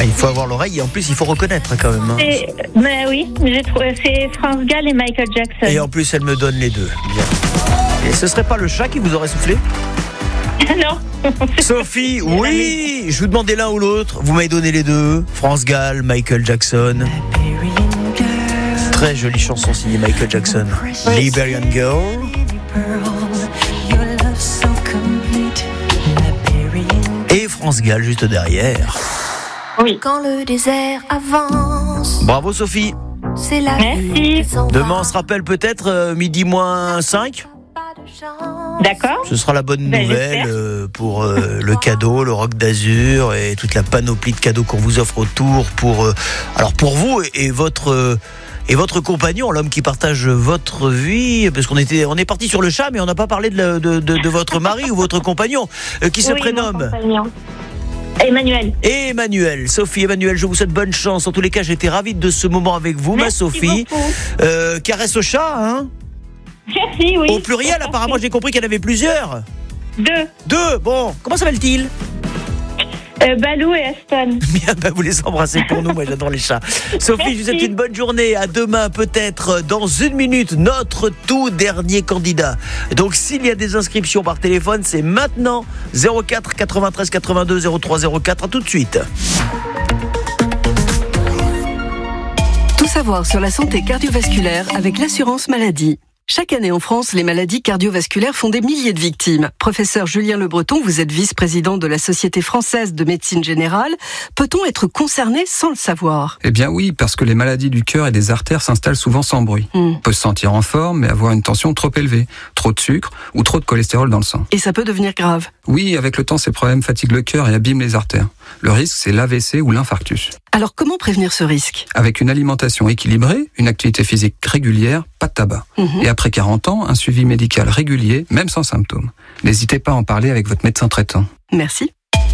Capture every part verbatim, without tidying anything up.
Ah, il faut avoir l'oreille et en plus il faut reconnaître quand même. Hein. C'est... Mais oui, j'ai trouvé, c'est France Gall et Michael Jackson. Et en plus elle me donne les deux. Bien. Et ce serait pas le chat qui vous aurait soufflé ? Non. Sophie, oui, je vous demandais l'un ou l'autre. Vous m'avez donné les deux. France Gall, Michael Jackson. Très jolie chanson signée Michael Jackson. Oui. Liberian Girl. Et France Gall juste derrière. Oui. Quand le désert avance. Bravo Sophie. C'est la Merci. Demain on se rappelle peut-être euh, midi moins cinq. D'accord. Ce sera la bonne Ben, nouvelle euh, pour euh, le cadeau, le Rock d'Azur et toute la panoplie de cadeaux qu'on vous offre autour pour euh, alors pour vous et, et votre euh, et votre compagnon, l'homme qui partage votre vie, parce qu'on était on est parti sur le chat mais on n'a pas parlé de, la, de, de, de votre mari ou votre compagnon euh, qui se oui, prénomme Emmanuel. Et Emmanuel, Sophie, Emmanuel, je vous souhaite bonne chance. En tous les cas, j'étais ravi de ce moment avec vous, Merci ma Sophie. Euh, caresse au chat, hein. Merci, oui. Au pluriel, apparemment, j'ai compris qu'il y en avait plusieurs. Deux. Deux, bon. Comment s'appelle-t-il ? Euh, Balou et Aston. Bien, bah, vous les embrassez pour nous, moi j'adore les chats. Sophie, Merci. je vous souhaite une bonne journée. À demain, peut-être dans une minute, notre tout dernier candidat. Donc, s'il y a des inscriptions par téléphone, c'est maintenant. zéro quatre quatre-vingt-treize quatre-vingt-deux zéro trois zéro quatre. À tout de suite. Tout savoir sur la santé cardiovasculaire avec l'assurance maladie. Chaque année en France, les maladies cardiovasculaires font des milliers de victimes. Professeur Julien Le Breton, vous êtes vice-président de la Société française de médecine générale. Peut-on être concerné sans le savoir ? Eh bien oui, parce que les maladies du cœur et des artères s'installent souvent sans bruit. Mmh. On peut se sentir en forme, mais avoir une tension trop élevée, trop de sucre ou trop de cholestérol dans le sang. Et ça peut devenir grave. Oui, avec le temps, ces problèmes fatiguent le cœur et abîment les artères. Le risque, c'est l'A V C ou l'infarctus. Alors comment prévenir ce risque ? Avec une alimentation équilibrée, une activité physique régulière, pas de tabac. Mmh. Et après quarante ans, un suivi médical régulier, même sans symptômes. N'hésitez pas à en parler avec votre médecin traitant. Merci.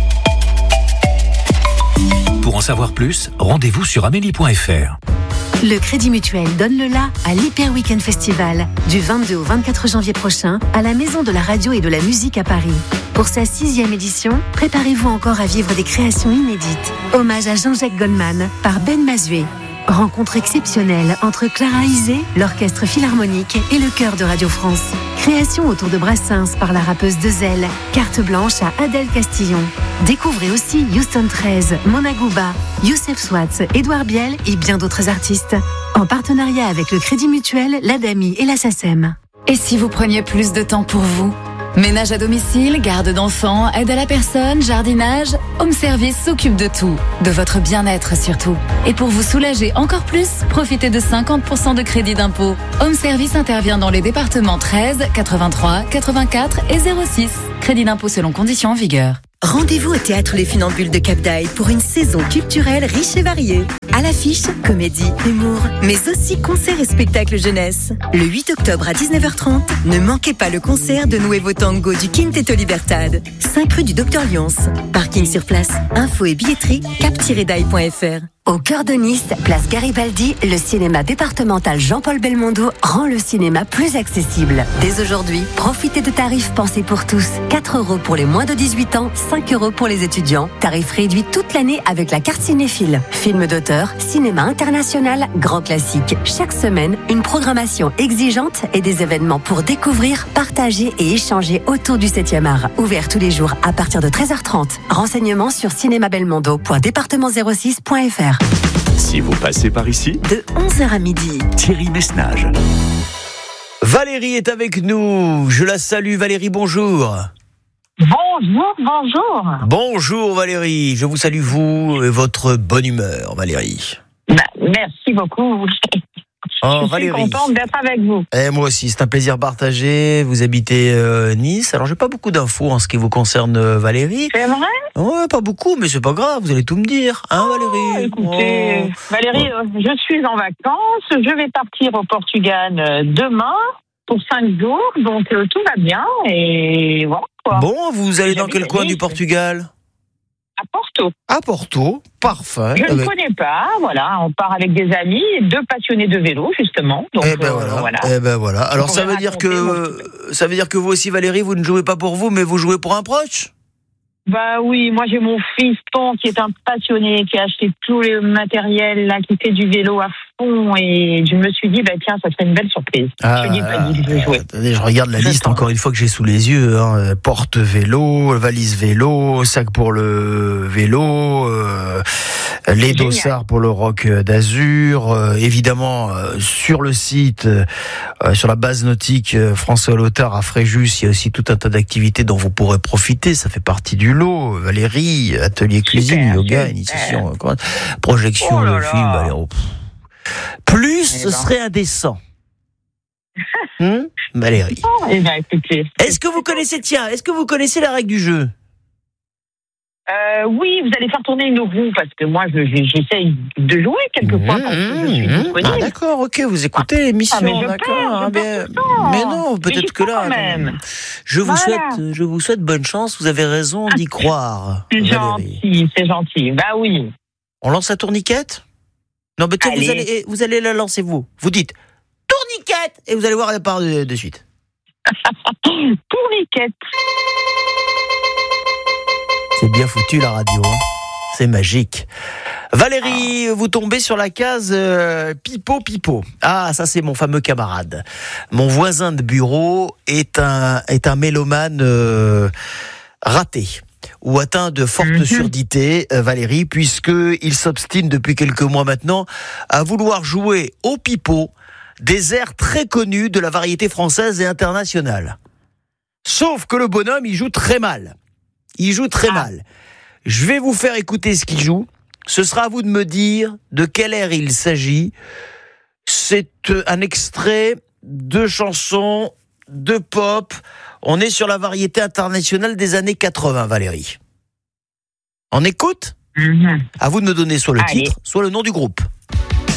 Pour en savoir plus, rendez-vous sur amélie point f r. Le Crédit Mutuel donne le la à l'Hyper Weekend Festival du vingt-deux au vingt-quatre janvier prochain à la Maison de la Radio et de la Musique à Paris. Pour sa sixième édition, préparez-vous encore à vivre des créations inédites. Hommage à Jean-Jacques Goldman par Ben Mazué. Rencontre exceptionnelle entre Clara Isé, l'Orchestre Philharmonique et le Chœur de Radio France. Création autour de Brassens par la rappeuse Dezel. Carte blanche à Adèle Castillon. Découvrez aussi Houston treize, Mona Gouba, Youssef Swatz, Édouard Biel et bien d'autres artistes. En partenariat avec le Crédit Mutuel, l'Adami et la SACEM. Et si vous preniez plus de temps pour vous ? Ménage à domicile, garde d'enfants, aide à la personne, jardinage, Home Service s'occupe de tout, de votre bien-être surtout. Et pour vous soulager encore plus, profitez de cinquante pour cent de crédit d'impôt. Home Service intervient dans les départements treize, quatre-vingt-trois, quatre-vingt-quatre et zéro six. Crédit d'impôt selon conditions en vigueur. Rendez-vous au Théâtre Les Funambules de Cap d'Aille pour une saison culturelle riche et variée. À l'affiche, comédie, humour, mais aussi concerts et spectacles jeunesse. Le huit octobre à dix-neuf heures trente, ne manquez pas le concert de Nuevo Tango du Quinteto Libertad. cinq rue du Docteur Lyons. Parking sur place. Info et billetterie cap tiret daille point f r. Au cœur de Nice, place Garibaldi, le cinéma départemental Jean-Paul Belmondo rend le cinéma plus accessible. Dès aujourd'hui, profitez de tarifs pensés pour tous. quatre euros pour les moins de dix-huit ans, cinq euros pour les étudiants. Tarif réduit toute l'année avec la carte cinéphile. Films d'auteur, cinéma international, grand classique. Chaque semaine, une programmation exigeante et des événements pour découvrir, partager et échanger autour du septième art. Ouvert tous les jours à partir de treize heures trente. Renseignements sur cinémabelmondo point département zéro six point f r. Si vous passez par ici, De onze heures à midi. Thierry Messnage. Valérie est avec nous. Je la salue. Valérie, bonjour. Bonjour, bonjour. Bonjour Valérie. Je vous salue vous et votre bonne humeur, Valérie. Bah, merci beaucoup. Oh, Je Valérie. suis contente d'être avec vous. Et moi aussi, c'est un plaisir partagé. Vous habitez euh, Nice. Alors, j'ai pas beaucoup d'infos en ce qui vous concerne, euh, Valérie. C'est vrai ? Ouais, pas beaucoup, mais c'est pas grave. Vous allez tout me dire, hein, Valérie. Écoutez, Oh. Valérie, euh, je suis en vacances. Je vais partir au Portugal euh, demain pour cinq jours. Donc, euh, tout va bien. Et voilà, quoi. Bon, vous allez dans J'habite quel à coin Nice. du Portugal ? À Porto. À Porto. Parfait. Je ne Avec- connais pas. Voilà, on part avec des amis, deux passionnés de vélo, justement. Donc, Eh ben euh, voilà. voilà. Eh ben voilà. Alors Vous ça pourrez veut dire raconter que ça veut dire que vous aussi, Valérie, vous ne jouez pas pour vous, mais vous jouez pour un proche. Bah oui, moi j'ai mon fiston qui est un passionné, qui a acheté tout le matériel, là, qui fait du vélo à fond, et je me suis dit, bah tiens, ça serait une belle surprise. Ah, je lui ai pas dit que je vais jouer. Attendez, je regarde la Je liste sens. encore une fois que j'ai sous les yeux. Hein. Porte vélo, valise vélo, sac pour le vélo, euh, les Génial. dossards pour le Roc d'Azur. Euh, évidemment, euh, sur le site, euh, sur la base nautique euh, François Lothar à Fréjus, il y a aussi tout un tas d'activités dont vous pourrez profiter. Ça fait partie du lot. Valérie, atelier cuisine, Super, yoga, super. initiation, quoi, projection Oh là de là. film. Allez, oh, pff. Plus, Eh ce ben. serait indécent. Hum, Valérie. Eh bien, écoutez. Est-ce que vous connaissez, tiens, est-ce que vous connaissez la règle du jeu? Euh, oui, vous allez faire tourner une roue, parce que moi, je- je- j'essaye de jouer quelquefois quand je suis Mmh, mmh. disponible. Ah, d'accord, ok, vous écoutez l'émission, Ah, mais je d'accord. perds, je ah, perds bien- tout le temps. mais non, Mais peut-être j'y que là, crois même. je vous Voilà. souhaite, je vous souhaite bonne chance. Vous avez raison d'y croire, C'est Valérie. gentil, c'est gentil. Bah oui. On lance la tourniquette? Non, mais tiens, vous Allez. allez, eh, vous allez la lancer vous. Vous dites tourniquette et vous allez voir la part de, de suite. Tourniquette. C'est bien foutu la radio, hein. C'est magique. Valérie, vous tombez sur la case euh, Pipo Pipo. Ah, ça c'est mon fameux camarade. Mon voisin de bureau est un est un mélomane euh, raté ou atteint de forte Mhm. surdité, euh, Valérie, puisque il s'obstine depuis quelques mois maintenant à vouloir jouer au pipeau des airs très connus de la variété française et internationale. Sauf que le bonhomme, il joue très mal. Il joue très Ah. mal. Je vais vous faire écouter ce qu'il joue. Ce sera à vous de me dire de quel air il s'agit. C'est euh, un extrait de chansons de pop. On est sur la variété internationale des années quatre-vingts, Valérie. On écoute? Mhm. À vous de me donner soit le Allez. titre, soit le nom du groupe.